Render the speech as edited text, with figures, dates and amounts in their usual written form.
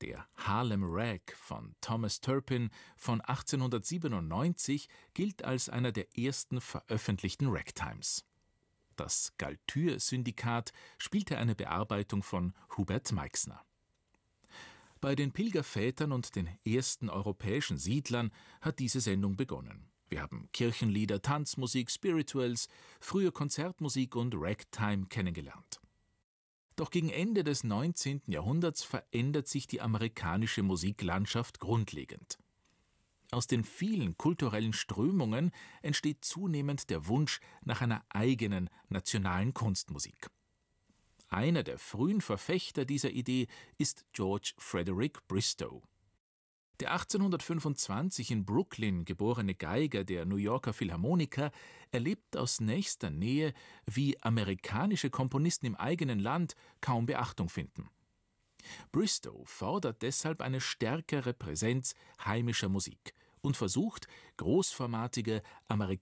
Der Harlem Rag von Thomas Turpin von 1897 gilt als einer der ersten veröffentlichten Ragtimes. Das Galtür-Syndikat spielte eine Bearbeitung von Hubert Meixner. Bei den Pilgervätern und den ersten europäischen Siedlern hat diese Sendung begonnen. Wir haben Kirchenlieder, Tanzmusik, Spirituals, frühe Konzertmusik und Ragtime kennengelernt. Doch gegen Ende des 19. Jahrhunderts verändert sich die amerikanische Musiklandschaft grundlegend. Aus den vielen kulturellen Strömungen entsteht zunehmend der Wunsch nach einer eigenen nationalen Kunstmusik. Einer der frühen Verfechter dieser Idee ist George Frederick Bristow. Der 1825 in Brooklyn geborene Geiger der New Yorker Philharmoniker erlebt aus nächster Nähe, wie amerikanische Komponisten im eigenen Land kaum Beachtung finden. Bristow fordert deshalb eine stärkere Präsenz heimischer Musik und versucht, großformatige amerikanische